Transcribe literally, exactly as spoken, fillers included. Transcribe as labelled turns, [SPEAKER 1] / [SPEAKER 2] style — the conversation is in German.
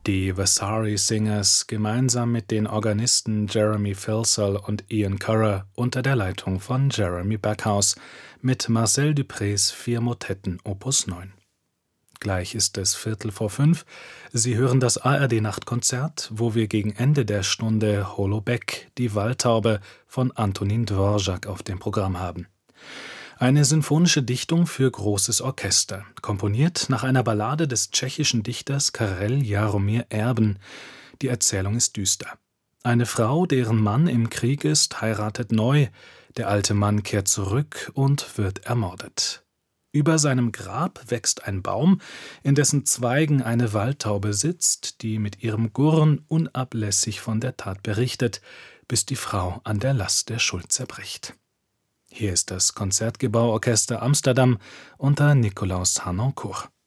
[SPEAKER 1] Die Vasari Singers gemeinsam mit den Organisten Jeremy Filsell und Ian Currer unter der Leitung von Jeremy Backhouse mit Marcel Duprés vier Motetten Opus neun. Gleich ist es Viertel vor fünf. Sie hören das A R D-Nachtkonzert, wo wir gegen Ende der Stunde Holobeck, die Waldtaube von Antonín Dvořák auf dem Programm haben. Eine sinfonische Dichtung für großes Orchester, komponiert nach einer Ballade des tschechischen Dichters Karel Jaromír Erben. Die Erzählung ist düster. Eine Frau, deren Mann im Krieg ist, heiratet neu. Der alte Mann kehrt zurück und wird ermordet. Über seinem Grab wächst ein Baum, in dessen Zweigen eine Waldtaube sitzt, die mit ihrem Gurren unablässig von der Tat berichtet, bis die Frau an der Last der Schuld zerbricht. Hier ist das Concertgebouw Orchester Amsterdam unter Nicolaus Harnoncourt.